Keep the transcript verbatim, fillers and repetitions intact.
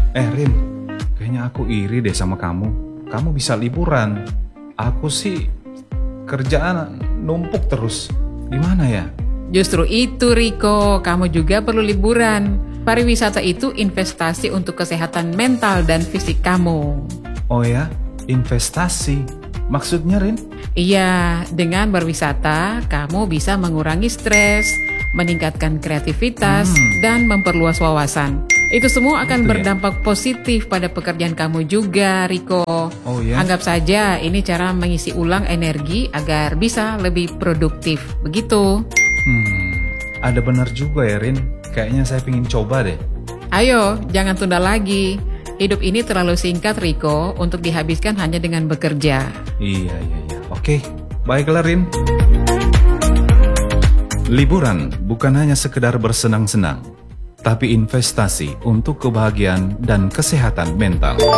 Eh Rin, kayaknya aku iri deh sama kamu. Kamu bisa liburan. Aku sih kerjaan numpuk terus. Gimana ya? Justru itu Riko, kamu juga perlu liburan. Pariwisata itu investasi untuk kesehatan mental dan fisik kamu. Oh ya, investasi. Maksudnya Rin? Iya, dengan berwisata, kamu bisa mengurangi stres, meningkatkan kreativitas, Hmm. dan memperluas wawasan. Itu semua akan Gitu ya? berdampak positif pada pekerjaan kamu juga, Riko. Oh ya? Anggap saja ini cara mengisi ulang energi agar bisa lebih produktif. Begitu. Hmm, ada benar juga ya Rin. Kayaknya saya pengen coba deh. Ayo, jangan tunda lagi. Hidup ini terlalu singkat, Riko, untuk dihabiskan hanya dengan bekerja. Iya, iya, iya. Oke, baiklah Rin. Liburan bukan hanya sekedar bersenang-senang, tapi investasi untuk kebahagiaan dan kesehatan mental.